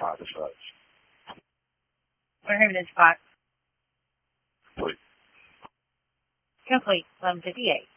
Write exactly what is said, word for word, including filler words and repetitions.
spot as such. We're having a spot. Complete. Complete. eleven fifty-eight.